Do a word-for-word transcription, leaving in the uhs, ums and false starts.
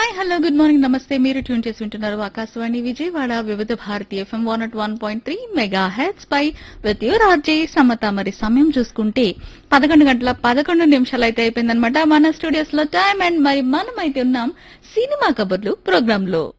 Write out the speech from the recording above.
Hi hello good morning నమస్తే. మీరు tune చేసి వింటున్నారు ఆకాశవాణి విజయవాడ వివిధ Bharati FM one not one point three mega heads pi with your RJ Samata. మరి సమయం చూసుకుంటే పదకొండు గంటల పదకొండు నిమిషాలు అయితే అయిపోయిందనమాట మన స్టూడియోస్ లో టైం. అండ్ మరి మనం అయితే ఉన్నాం సినిమా కబుర్లు ప్రోగ్రామ్ లో.